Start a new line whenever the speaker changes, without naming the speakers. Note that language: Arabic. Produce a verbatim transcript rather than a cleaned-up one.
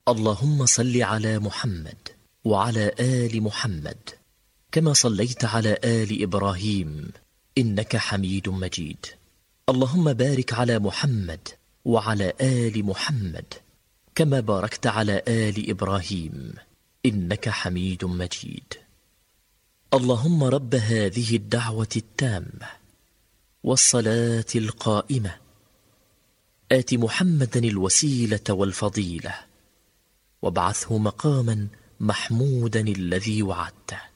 اللهم صل على محمد وعلى آل محمد كما صليت على آل إبراهيم إنك حميد مجيد. اللهم بارك على محمد وعلى آل محمد كما باركت على آل إبراهيم إنك حميد مجيد. اللهم رب هذه الدعوة التامة والصلاة القائمة آت محمدا الوسيلة والفضيلة وابعثه مقاما محمودا الذي وعدته.